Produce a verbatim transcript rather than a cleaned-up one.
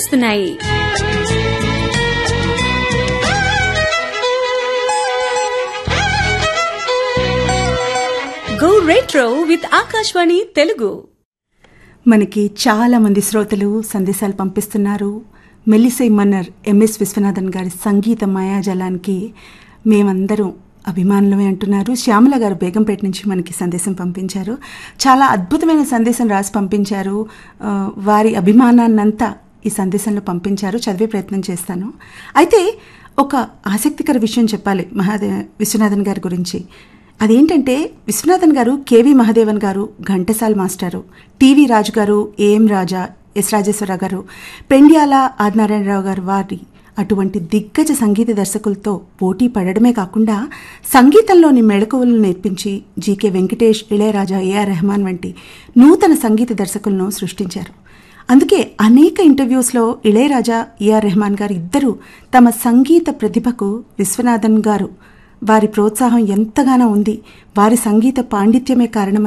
వస్తున్నాయి. Go retro with Akashvani Telugu. మనకి చాలా మంది శ్రోతలు సందేశాలు పంపిస్తున్నారు. మెల్లిసై మన్నర్ ఎంఎస్ విశ్వనాథన్ గారి సంగీత మాయాజలానికి మేమందరం అభిమానులమే అంటున్నారు. శ్యామల గారు బేగంపేట నుంచి మనకి సందేశం పంపించారు. చాలా అద్భుతమైన సందేశం రాసి పంపించారు. వారి అభిమానాన్నంతా ఈ సందేశంలో పంపించారు. చదివే ప్రయత్నం చేస్తాను. అయితే ఒక ఆసక్తికర విషయం చెప్పాలి మహాదే విశ్వనాథన్ గారి గురించి. అదేంటంటే విశ్వనాథన్ గారు కేవీ మహాదేవన్ గారు, ఘంటసాల మాస్టారు, టీవీ రాజు గారు, ఏఎం రాజా, ఎస్ రాజేశ్వరరావు గారు, పెండ్యాల ఆదినారాయణరావు గారు వారి అటువంటి దిగ్గజ సంగీత దర్శకులతో పోటీ పడడమే కాకుండా సంగీతంలోని మెళకువలను నేర్పించి జీకే వెంకటేష్, ఇళయరాజా, ఏఆర్ రెహమాన్ వంటి నూతన సంగీత దర్శకులను సృష్టించారు. అందుకే అనేక ఇంటర్వ్యూస్లో ఇళయరాజా, ఏఆర్ రెహమాన్ గారు ఇద్దరూ తమ సంగీత ప్రతిభకు విశ్వనాథన్ గారు వారి ప్రోత్సాహం ఎంతగానో ఉంది, వారి సంగీత పాండిత్యమే కారణం